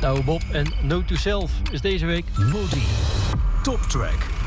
Douwe Bob en Note to Self is deze week Modi. Top Track.